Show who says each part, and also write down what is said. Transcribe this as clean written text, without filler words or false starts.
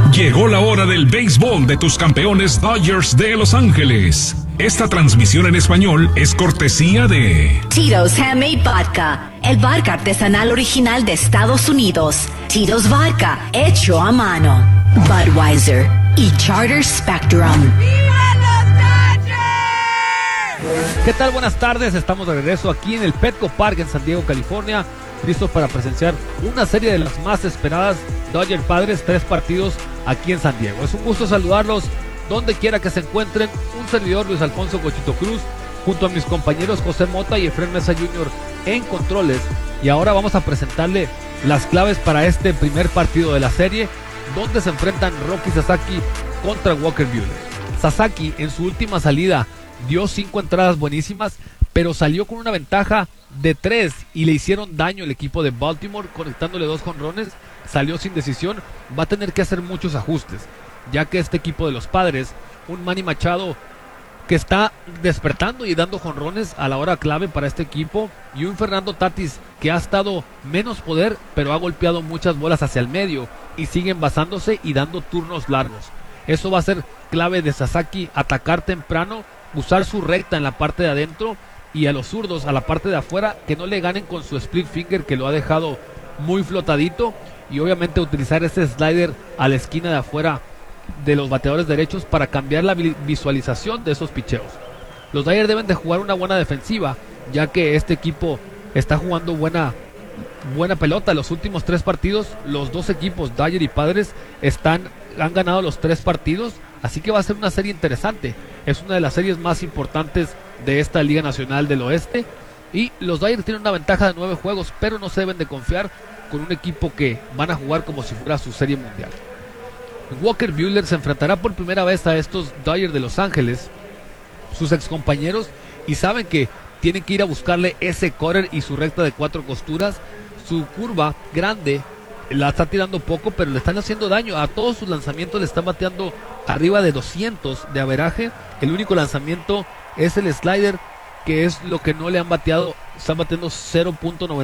Speaker 1: Llegó la hora del béisbol de tus campeones Dodgers de Los Ángeles. Esta transmisión en español es cortesía de
Speaker 2: Tito's Handmade Vodka, el vodka artesanal original de Estados Unidos. Tito's Vodka, hecho a mano. Budweiser y Charter Spectrum.
Speaker 3: ¿Qué tal? Buenas tardes, estamos de regreso aquí en el Petco Park en San Diego, California, listos para presenciar una serie de las más esperadas Dodger Padres, 3 partidos aquí en San Diego. Es un gusto saludarlos donde quiera que se encuentren. Un servidor, Luis Alfonso Gochito Cruz, junto a mis compañeros José Mota y Efraín Mesa Jr. en controles. Y ahora vamos a presentarle las claves para este primer partido de la serie, donde se enfrentan Roki Sasaki contra Walker Buehler. Sasaki en su última salida dio 5 entradas buenísimas, pero salió con una ventaja de 3 y le hicieron daño al equipo de Baltimore, conectándole 2 jonrones. Salió sin decisión, va a tener que hacer muchos ajustes, ya que este equipo de los Padres, un Manny Machado que está despertando y dando jonrones a la hora clave para este equipo, y un Fernando Tatis que ha estado menos poder, pero ha golpeado muchas bolas hacia el medio y sigue envasándose y dando turnos largos. Eso va a ser clave de Sasaki: atacar temprano, usar su recta en la parte de adentro, y a los zurdos a la parte de afuera que no le ganen con su split finger, que lo ha dejado muy flotadito, y obviamente utilizar ese slider a la esquina de afuera de los bateadores derechos para cambiar la visualización de esos picheos. Los Dodgers deben de jugar una buena defensiva, ya que este equipo está jugando buena pelota. Los últimos 3 partidos, los 2 equipos, Dodgers y Padres, han ganado los 3 partidos, así que va a ser una serie interesante. Es una de las series más importantes de esta Liga Nacional del Oeste, y los Dodgers tienen una ventaja de 9 juegos, pero no se deben de confiar con un equipo que van a jugar como si fuera su serie mundial. Walker Buehler se enfrentará por primera vez a estos Dodgers de Los Ángeles, sus excompañeros, y saben que tienen que ir a buscarle ese cutter y su recta de 4 costuras. Su curva grande la está tirando poco, pero le están haciendo daño. A todos sus lanzamientos le están bateando arriba de 200 de averaje. El único lanzamiento es el slider, que es lo que no le han bateado. Están bateando 0.99